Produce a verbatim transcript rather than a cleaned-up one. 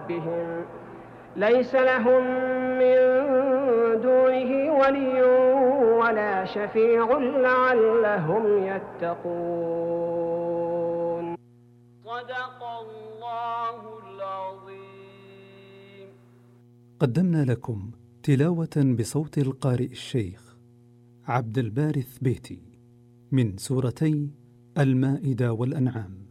ربهم ليس لهم من دونه ولي ولا شفيع لعلهم يتقون. صدق الله العظيم. قدمنا لكم تلاوة بصوت القارئ الشيخ عبد الباري الثبيتي من سورتي المائدة والأنعام.